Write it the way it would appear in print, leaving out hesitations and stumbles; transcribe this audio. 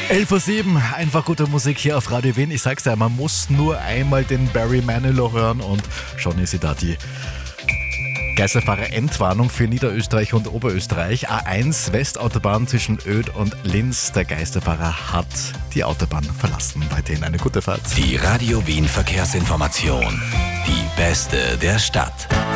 11:07 Uhr, einfach gute Musik hier auf Radio Wien. Ich sag's dir, man muss nur einmal den Barry Manilow hören und schon ist sie da, die Geisterfahrer-Endwarnung für Niederösterreich und Oberösterreich. A1 Westautobahn zwischen Oedt und Linz. Der Geisterfahrer hat die Autobahn verlassen. Weiterhin eine gute Fahrt. Die Radio Wien Verkehrsinformation. Die beste der Stadt.